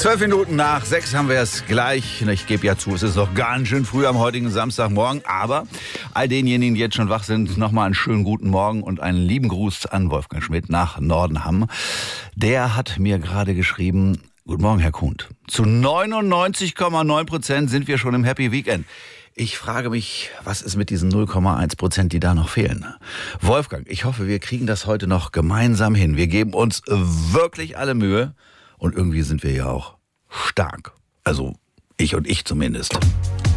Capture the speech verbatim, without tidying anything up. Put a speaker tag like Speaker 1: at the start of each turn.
Speaker 1: Zwölf Minuten nach sechs haben wir es gleich. Ich gebe ja zu, es ist noch ganz schön früh am heutigen Samstagmorgen. Aber all denjenigen, die jetzt schon wach sind, nochmal einen schönen guten Morgen und einen lieben Gruß an Wolfgang Schmidt nach Nordenham. Der hat mir gerade geschrieben: Guten Morgen, Herr Kuhnt. Zu neunundneunzig Komma neun Prozent sind wir schon im Happy Weekend. Ich frage mich, was ist mit diesen null Komma eins Prozent, die da noch fehlen? Wolfgang, ich hoffe, wir kriegen das heute noch gemeinsam hin. Wir geben uns wirklich alle Mühe. Und irgendwie sind wir ja auch stark. Also ich und ich zumindest.